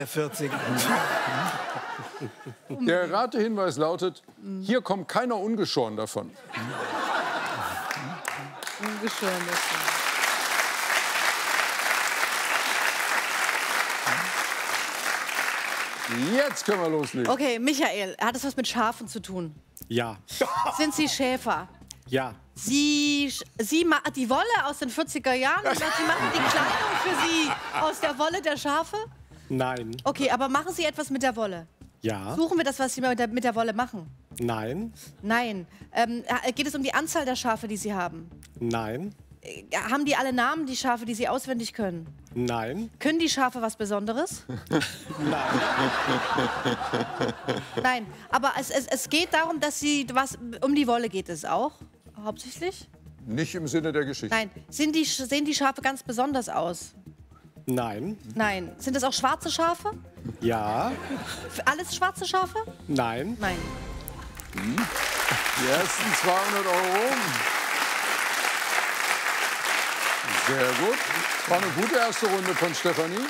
Der 40er. Der Ratehinweis lautet, hier kommt keiner ungeschoren davon. Ungeschoren davon. Jetzt können wir loslegen. Okay, Michael, hat es was mit Schafen zu tun? Ja. Sind Sie Schäfer? Ja. Sie machen die Wolle aus den 40er Jahren oder Sie machen die Kleidung für Sie aus der Wolle der Schafe? Nein. Okay, aber machen Sie etwas mit der Wolle? Ja. Suchen wir das, was Sie mit der Wolle machen? Nein. Nein. Geht es um die Anzahl der Schafe, die Sie haben? Nein. Haben die alle Namen, die Schafe, die Sie auswendig können? Nein. Können die Schafe was Besonderes? Nein. Nein, aber es geht darum, dass Sie um die Wolle geht es auch, hauptsächlich? Nicht im Sinne der Geschichte. Nein. Sehen die Schafe ganz besonders aus? Nein. Nein. Sind das auch schwarze Schafe? Ja. Alles schwarze Schafe? Nein. Nein. Die ersten 200 €. Sehr gut. War eine gute erste Runde von Stefanie.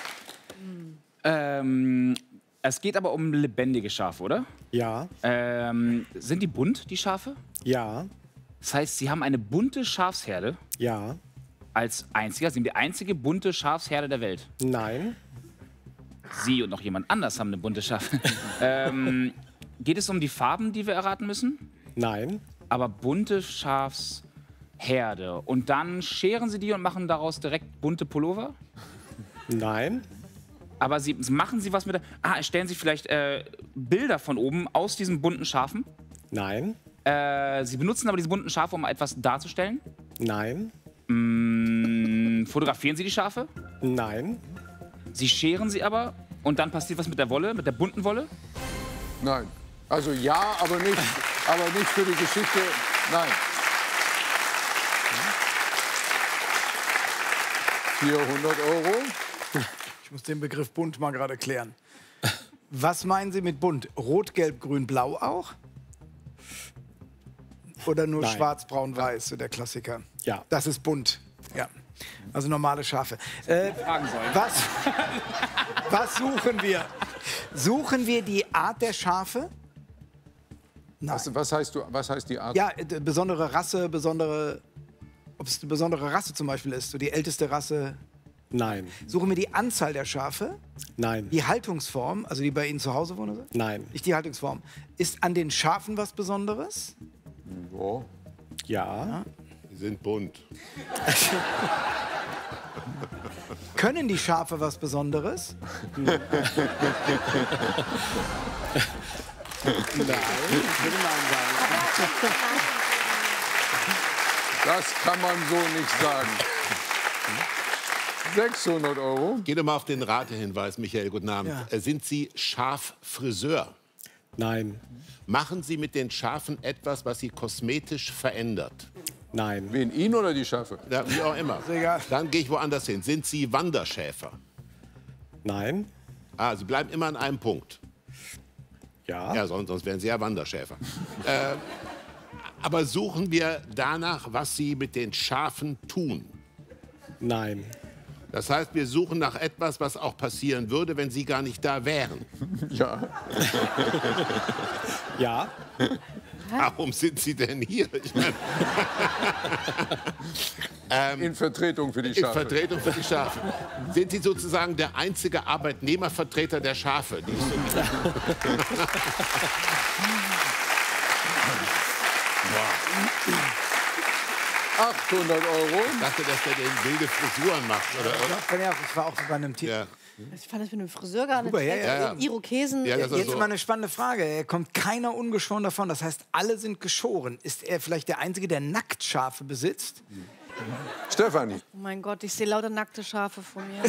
Es geht aber um lebendige Schafe, oder? Ja. Sind die bunt, die Schafe? Ja. Das heißt, Sie haben eine bunte Schafsherde Ja. als einziger. Sie sind die einzige bunte Schafsherde der Welt. Nein. Sie und noch jemand anders haben eine bunte Schaf. Geht es um die Farben, die wir erraten müssen? Nein. Aber bunte Schafsherde. Und dann scheren Sie die und machen daraus direkt bunte Pullover? Nein. Aber machen Sie was mit der... Stellen Sie vielleicht Bilder von oben aus diesen bunten Schafen? Nein. Sie benutzen aber diese bunten Schafe, um etwas darzustellen? Nein. Fotografieren Sie die Schafe? Nein. Sie scheren sie aber und dann passiert was mit der Wolle, mit der bunten Wolle? Nein. Also ja, aber nicht für die Geschichte. Nein. 400 €. Ich muss den Begriff bunt mal gerade klären. Was meinen Sie mit bunt? Rot, Gelb, Grün, Blau auch? Oder nur Nein. Schwarz, Braun, Weiß, so der Klassiker? Ja. Das ist bunt. Ja. Also normale Schafe. Fragen sollen. Was suchen wir? Suchen wir die Art der Schafe? Nein. Was heißt die Art? Ja, besondere Rasse, ob es eine besondere Rasse zum Beispiel ist, so die älteste Rasse. Nein. Suchen wir die Anzahl der Schafe? Nein. Die Haltungsform, also die bei Ihnen zu Hause wohnen? Nein. Nicht die Haltungsform. Ist an den Schafen was Besonderes? Ja. Ja. Die sind bunt. Können die Schafe was Besonderes? Nein. Ich würde Nein sagen. Das kann man so nicht sagen. 600 €. Geh doch mal auf den Ratehinweis, Michael, guten Abend. Ja. Sind Sie Schaffriseur? Nein. Machen Sie mit den Schafen etwas, was sie kosmetisch verändert? Nein. Wen, ihn oder die Schafe? Ja, wie auch immer. egal. Dann gehe ich woanders hin. Sind Sie Wanderschäfer? Nein. Sie bleiben immer an einem Punkt. Ja. Ja, sonst wären Sie ja Wanderschäfer. Aber suchen wir danach, was Sie mit den Schafen tun? Nein. Das heißt, wir suchen nach etwas, was auch passieren würde, wenn Sie gar nicht da wären. Ja. Ja. Warum sind Sie denn hier? Ich meine, In Vertretung für die in Schafe. Vertretung für die Schafe. Sind Sie sozusagen der einzige Arbeitnehmervertreter der Schafe? Die es so gibt? 800 €. Ich dachte, dass der den wilde Frisuren macht, oder? Ja, ich war auch bei einem Tier. Ja. Ich fand das mit einem Friseur gar nicht Super, ja, schlecht. ja, ja. Irokesen. Ja, das ist Jetzt so. mal eine spannende Frage. Er kommt keiner ungeschoren davon. Das heißt, alle sind geschoren. Ist er vielleicht der Einzige, der Nacktschafe besitzt? Stefanie. Oh mein Gott, ich sehe lauter nackte Schafe vor mir.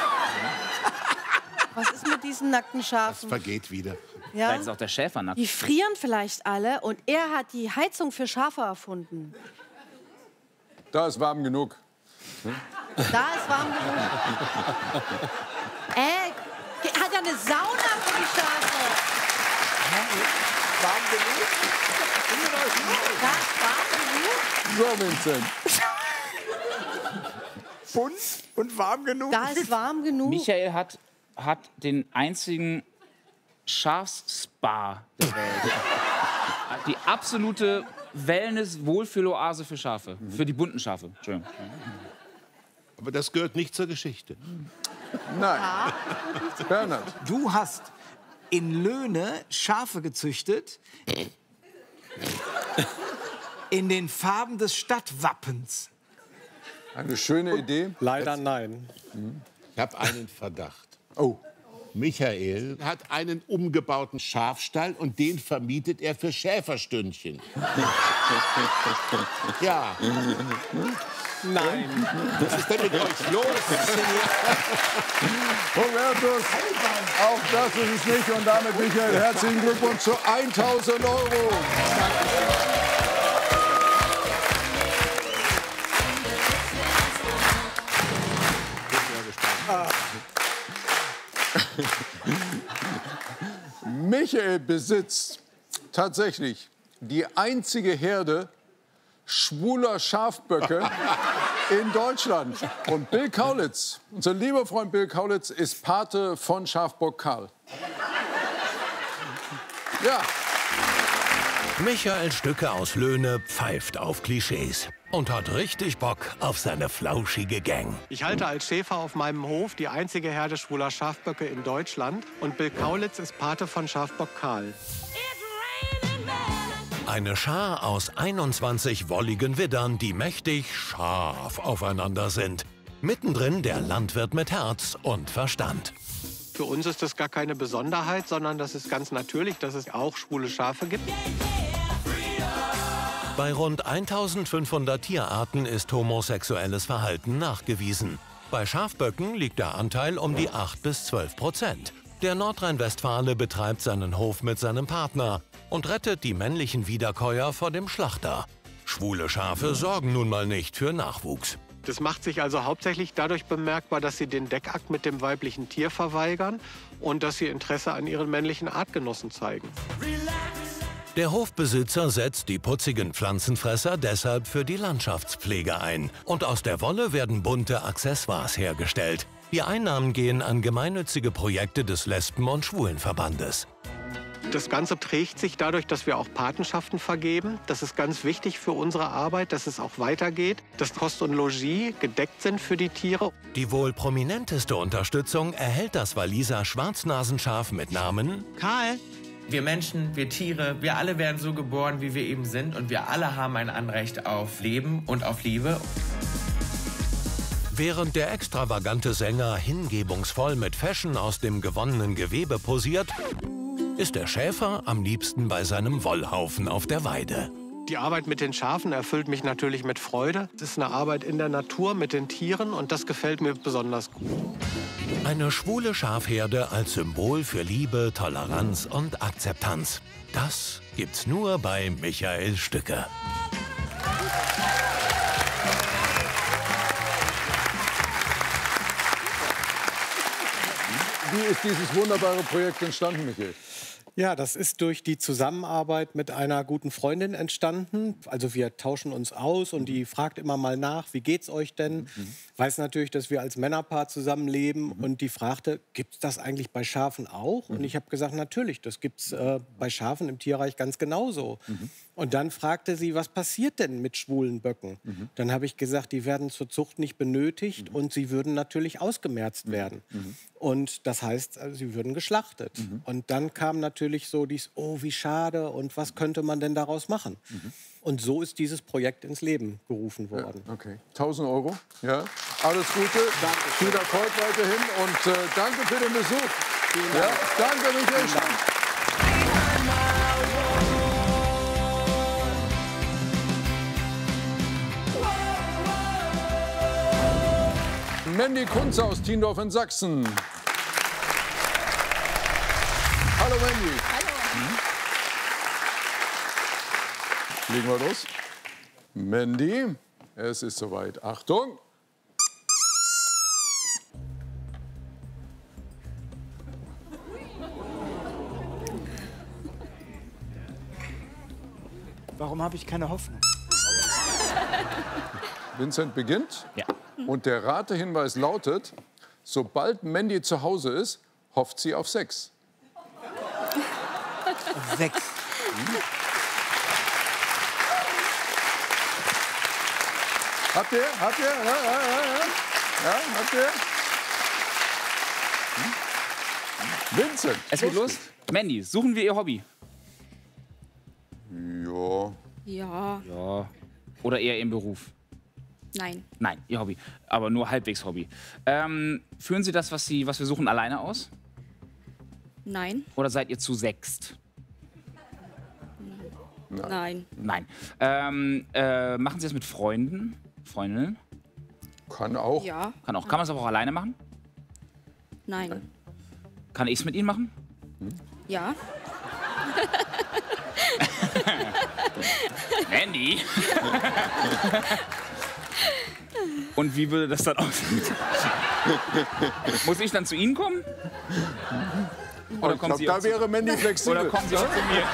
Was ist mit diesen nackten Schafen? Vergeht wieder. Ja? Vielleicht ist auch der Schäfer nackt. Die frieren vielleicht alle und er hat die Heizung für Schafe erfunden. Da ist warm genug. Da ist warm genug. Hat er eine Sauna für die Schafe? Warm genug? Das ist warm genug? So, Vincent. Bunt und warm genug? Da ist warm genug? Michael hat hat den einzigen Schafsspa der Welt. Die absolute Wellness-Wohlfühloase für Schafe. Für die bunten Schafe. Entschuldigung. Aber das gehört nicht zur Geschichte. Nein. Bernhard. Du hast in Löhne Schafe gezüchtet in den Farben des Stadtwappens. Eine schöne Idee. Leider nein. Ich habe einen Verdacht. Oh. Michael hat einen umgebauten Schafstall und den vermietet er für Schäferstündchen. Ja. Nein. Was ist denn mit euch los? Hubertus, auch das ist es nicht. Und damit, Michael, herzlichen Glückwunsch zu 1.000 Euro. Michael besitzt tatsächlich die einzige Herde schwuler Schafböcke in Deutschland. Und Bill Kaulitz, unser lieber Freund Bill Kaulitz, ist Pate von Schafbock Karl. Ja. Michael Stücke aus Löhne pfeift auf Klischees und hat richtig Bock auf seine flauschige Gang. Ich halte als Schäfer auf meinem Hof die einzige Herde schwuler Schafböcke in Deutschland. Und Bill Kaulitz ist Pate von Schafbock Karl. Eine Schar aus 21 wolligen Widdern, die mächtig scharf aufeinander sind. Mittendrin der Landwirt mit Herz und Verstand. Für uns ist das gar keine Besonderheit, sondern das ist ganz natürlich, dass es auch schwule Schafe gibt. Bei rund 1500 Tierarten ist homosexuelles Verhalten nachgewiesen. Bei Schafböcken liegt der Anteil um die 8 bis 12%. Der Nordrhein-Westfale betreibt seinen Hof mit seinem Partner und rettet die männlichen Wiederkäuer vor dem Schlachter. Schwule Schafe sorgen nun mal nicht für Nachwuchs. Das macht sich also hauptsächlich dadurch bemerkbar, dass sie den Deckakt mit dem weiblichen Tier verweigern und dass sie Interesse an ihren männlichen Artgenossen zeigen. Der Hofbesitzer setzt die putzigen Pflanzenfresser deshalb für die Landschaftspflege ein. Und aus der Wolle werden bunte Accessoires hergestellt. Die Einnahmen gehen an gemeinnützige Projekte des Lesben- und Schwulenverbandes. Das Ganze trägt sich dadurch, dass wir auch Patenschaften vergeben. Das ist ganz wichtig für unsere Arbeit, dass es auch weitergeht, dass Kost und Logis gedeckt sind für die Tiere. Die wohl prominenteste Unterstützung erhält das Walliser Schwarznasenschaf mit Namen Karl. Wir Menschen, wir Tiere, wir alle werden so geboren, wie wir eben sind. Und wir alle haben ein Anrecht auf Leben und auf Liebe. Während der extravagante Sänger hingebungsvoll mit Fashion aus dem gewonnenen Gewebe posiert, ist der Schäfer am liebsten bei seinem Wollhaufen auf der Weide. Die Arbeit mit den Schafen erfüllt mich natürlich mit Freude. Es ist eine Arbeit in der Natur mit den Tieren und das gefällt mir besonders gut. Eine schwule Schafherde als Symbol für Liebe, Toleranz und Akzeptanz. Das gibt's nur bei Michael Stücke. Wie ist dieses wunderbare Projekt entstanden, Michael? Ja, das ist durch die Zusammenarbeit mit einer guten Freundin entstanden. Also wir tauschen uns aus und die fragt immer mal nach, wie geht's euch denn? Weiß natürlich, dass wir als Männerpaar zusammenleben und die fragte, gibt's das eigentlich bei Schafen auch? Und ich habe gesagt, natürlich, das gibt's bei Schafen im Tierreich ganz genauso. Und dann fragte sie, was passiert denn mit schwulen Böcken? Dann habe ich gesagt, die werden zur Zucht nicht benötigt und sie würden natürlich ausgemerzt werden. Und das heißt, sie würden geschlachtet. Und dann kam natürlich so dies, oh, wie schade und was könnte man denn daraus machen? Und so ist dieses Projekt ins Leben gerufen worden. Ja, okay. 1.000 Euro. Ja. Alles Gute. Danke. Viel Erfolg weiterhin und danke für den Besuch. Vielen Dank. Ja, danke, Michael Stücke. Mandy Kunze aus Tiendorf in Sachsen. Hallo Mandy. Hallo. Legen wir los. Mandy, es ist soweit. Achtung. Warum habe ich keine Hoffnung? Vincent beginnt. Ja. Und der Ratehinweis lautet, sobald Mandy zu Hause ist, hofft sie auf Sex. 6. Habt ihr? Ja, habt ihr? Vincent. Es geht los. Mandy, suchen wir ihr Hobby? Ja. Ja. Ja. Oder eher im Beruf? Nein. Nein, ihr Hobby. Aber nur halbwegs Hobby. Führen Sie das, was wir suchen, alleine aus? Nein. Oder seid ihr zu sechst? Nein. Nein. Machen Sie das mit Freunden? Freundinnen? Kann auch. Ja. Kann man es aber auch alleine machen? Nein. Kann ich es mit Ihnen machen? Ja. Mandy? Und wie würde das dann aussehen? Muss ich dann zu Ihnen kommen? Oder Ich kommen glaube, Sie da auch zu, wäre Mandy flexibel. oder kommen Sie auch zu mir?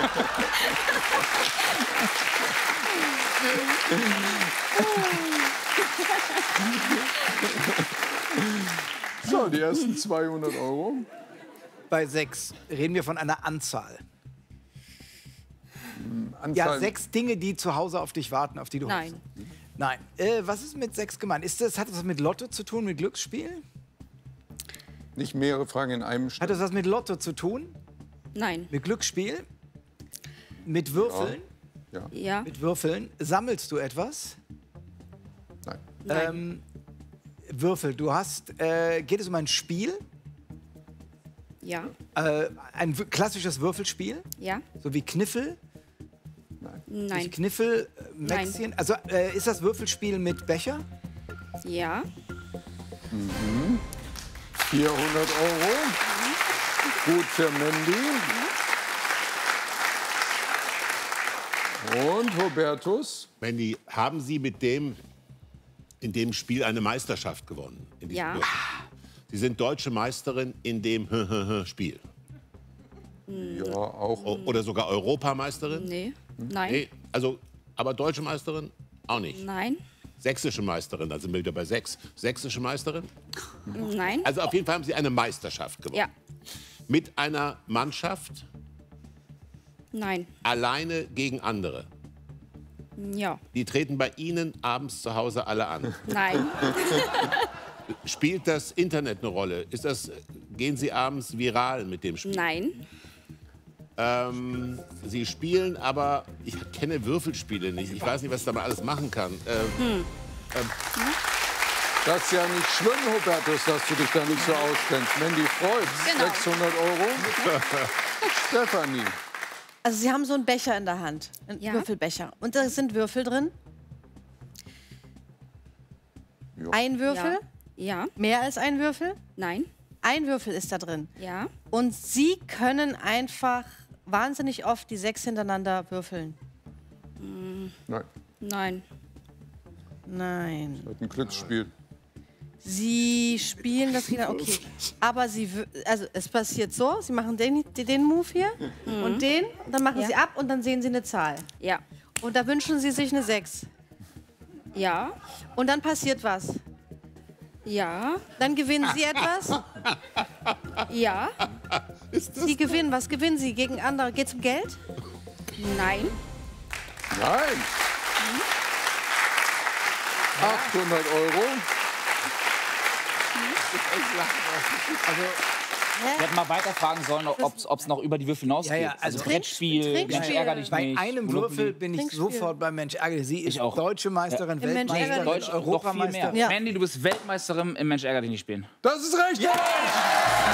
So, die ersten 200 €. Bei 6 reden wir von einer Anzahl. Anzahl. Ja, 6 Dinge, die zu Hause auf dich warten, auf die du Nein. hoffst. Nein. Was ist mit 6 gemeint? Hat das mit Lotto zu tun, mit Glücksspiel? Nicht mehrere Fragen in einem Hat Stück. das was mit Lotto zu tun? Nein. Mit Glücksspiel? Mit Würfeln? Ja. Mit Würfeln. Sammelst du etwas? Nein. Nein. Würfel. Du hast. Geht es um ein Spiel? Ja. Ein klassisches Würfelspiel? Ja. So wie Kniffel? Nein. Kniffel, Mäxchen? Also ist das Würfelspiel mit Becher? Ja. 400 €. Gut für Mandy. Und Hubertus. Mandy, haben Sie mit in dem Spiel eine Meisterschaft gewonnen? In diesem Ja. Würfel? Sie sind deutsche Meisterin in dem Spiel. Ja, auch. Oder sogar Europameisterin? Nee. Nein. Nee, also, aber deutsche Meisterin auch nicht. Nein. Sächsische Meisterin, da sind wir wieder bei 6. Sächsische Meisterin? Nein. Also auf jeden Fall haben Sie eine Meisterschaft gewonnen. Ja. Mit einer Mannschaft, Nein. alleine gegen andere. Ja. Die treten bei Ihnen abends zu Hause alle an. Nein. Spielt das Internet eine Rolle? Gehen Sie abends viral mit dem Spiel? Nein. Sie spielen, aber ich kenne Würfelspiele nicht. Ich weiß nicht, was da mal alles machen kann. Das ist ja nicht schlimm, Hubertus, dass du dich da nicht so auskennst. Mandy freut's. Genau. 600 €. Stefanie. Also Sie haben so einen Becher in der Hand, einen Ja. Würfelbecher. Und da sind Würfel drin. Ja. Ein Würfel, Ja. mehr als ein Würfel. Nein. Ein Würfel ist da drin. Ja. Und Sie können einfach wahnsinnig oft die 6 hintereinander würfeln. Nein, Nein. Nein. das ist ein Glücksspiel. Sie spielen das wieder, okay. Aber also es passiert so, Sie machen den Move hier und den, und dann machen Ja. Sie ab und dann sehen Sie eine Zahl. Ja. Und da wünschen Sie sich eine 6. Ja. Und dann passiert was. Ja. Dann gewinnen Sie etwas. Ja. Sie gewinnen. Was gewinnen Sie gegen andere? Geht's um Geld? Nein. Nein. 800 €. Wir hätten mal weiter fragen sollen, ob es noch über die Würfel hinausgeht. Ja, ja, also Brettspiel, Trinkspiel. Mensch, ärger dich Bei nicht. einem Monopoly. Würfel bin ich Trinkspiel. sofort beim Mensch ärger dich. Sie ist Ich auch. deutsche Meisterin, Im Mensch ärger Weltmeisterin, dich. Deutsch, noch viel mehr. Europameisterin. Ja. Mandy, du bist Weltmeisterin im Mensch, ärger dich nicht spielen. Das ist recht.